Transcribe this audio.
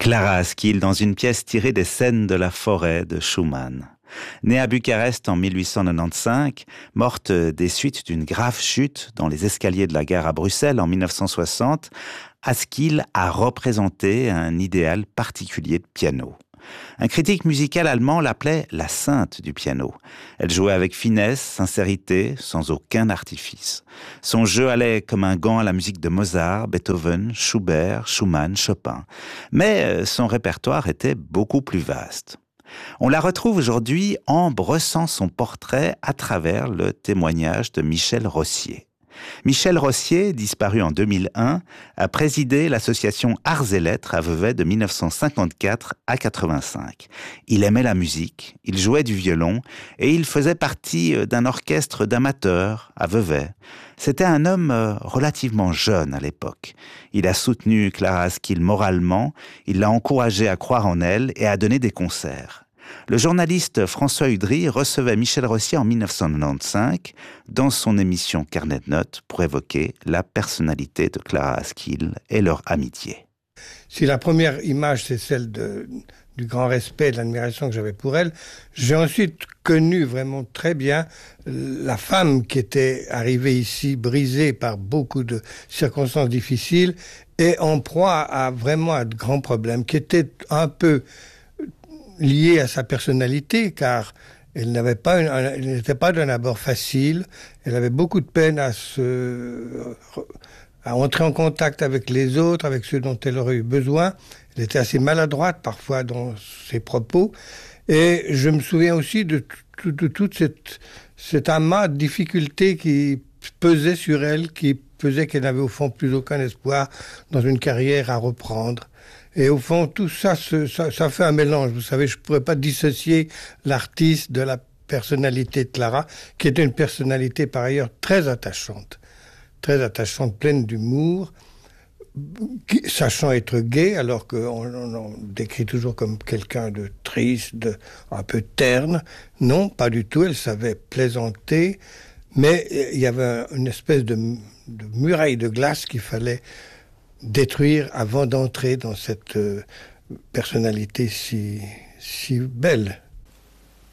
Clara Askill dans une pièce tirée des scènes de la forêt de Schumann. Née à Bucarest en 1895, morte des suites d'une grave chute dans les escaliers de la gare à Bruxelles en 1960, Askill a représenté un idéal particulier de piano. Un critique musical allemand l'appelait la sainte du piano. Elle jouait avec finesse, sincérité, sans aucun artifice. Son jeu allait comme un gant à la musique de Mozart, Beethoven, Schubert, Schumann, Chopin. Mais son répertoire était beaucoup plus vaste. On la retrouve aujourd'hui en brossant son portrait à travers le témoignage de Michel Rossier. Michel Rossier, disparu en 2001, a présidé l'association Arts et Lettres à Vevey de 1954 à 85. Il aimait la musique, il jouait du violon et il faisait partie d'un orchestre d'amateurs à Vevey. C'était un homme relativement jeune à l'époque. Il a soutenu Clara Askill moralement, il l'a encouragée à croire en elle et à donner des concerts. Le journaliste François Udry recevait Michel Rossier en 1995 dans son émission Carnet de notes pour évoquer la personnalité de Clara Askill et leur amitié. Si la première image, c'est celle du grand respect et de l'admiration que j'avais pour elle, j'ai ensuite connu vraiment très bien la femme qui était arrivée ici brisée par beaucoup de circonstances difficiles et en proie à vraiment à de grands problèmes, qui étaient un peu liée à sa personnalité, car elle n'était pas d'un abord facile. Elle avait beaucoup de peine à entrer en contact avec les autres, avec ceux dont elle aurait eu besoin. Elle était assez maladroite parfois dans ses propos. Et je me souviens aussi de toute cet amas de difficultés qui pesait sur elle, qui faisait qu'elle n'avait au fond plus aucun espoir dans une carrière à reprendre. Et au fond, tout ça, ça fait un mélange. Vous savez, je ne pourrais pas dissocier l'artiste de la personnalité de Clara, qui était une personnalité par ailleurs très attachante, pleine d'humour, sachant être gaie, alors qu'on décrit toujours comme quelqu'un de triste, un peu terne. Non, pas du tout, elle savait plaisanter, mais il y avait une espèce de muraille de glace qu'il fallait détruire avant d'entrer dans cette personnalité si belle.